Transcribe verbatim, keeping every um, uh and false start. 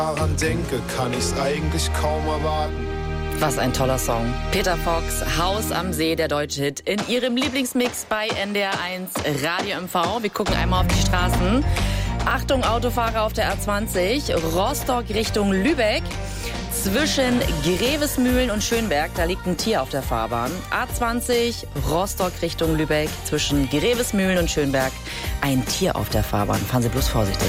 daran denke, kann ich's eigentlich kaum erwarten. Was ein toller Song. Peter Fox, Haus am See, der deutsche Hit, in ihrem Lieblingsmix bei N D R eins Radio M V. Wir gucken einmal auf die Straßen. Achtung, Autofahrer auf der A zwanzig, Rostock Richtung Lübeck. Zwischen Grevesmühlen und Schönberg, da liegt ein Tier auf der Fahrbahn. A zwanzig, Rostock Richtung Lübeck, zwischen Grevesmühlen und Schönberg, ein Tier auf der Fahrbahn. Fahren Sie bloß vorsichtig.